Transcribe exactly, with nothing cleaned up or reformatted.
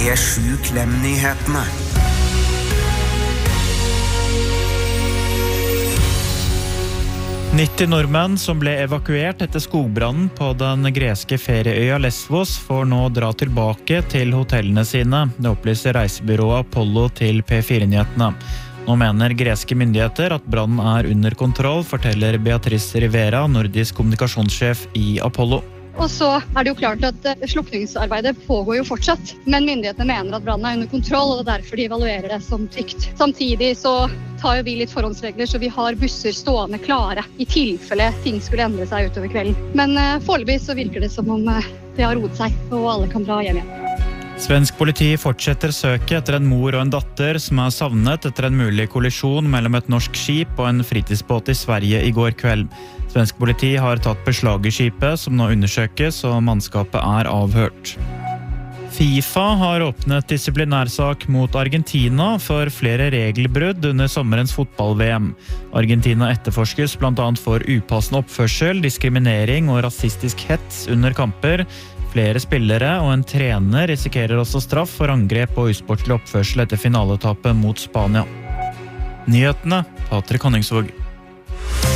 P sju Klem-nyhetene. nitti nordmenn som ble evakuert etter skogbrannen på den greske ferieøya Lesvos får nå dra tilbake til hotellene sine. Det opplyser reisebyrået Apollo til P fire-nyhetene. Nå mener greske myndigheter at brannen er under kontroll, forteller Beatrice Rivera, nordisk kommunikasjonssjef i Apollo. Og så er det jo klart at slukningsarbeidet pågår jo fortsatt, men myndighetene mener at brannen er under kontroll, og det er derfor de evaluerer det som trygt. Samtidig så tar jo vi litt forhåndsregler, så vi har busser stående klare i tilfelle ting skulle endre seg utover kvelden. Men uh, foreløpig så virker det som om uh, det har roet seg, og alle kan dra hjem igjen. Svensk politi fortsetter søket etter en mor og en datter som er savnet etter en mulig kollisjon mellom et norsk skip og en fritidsbåt i Sverige i går kveld. Svensk politi har tatt beslag i skipet, som nå undersøkes, og mannskapet er avhørt. FIFA har åpnet disiplinærsak mot Argentina for flere regelbrudd under sommerens fotball-V M. Argentina etterforskes blant annet for upassende oppførsel, diskriminering og rasistisk hets under kamper. Flere spillere og en trener risikerer også straff for angrep og usportslig oppførsel etter finaletapet mot Spania. Nyhetene, Patrik Honningsvåg.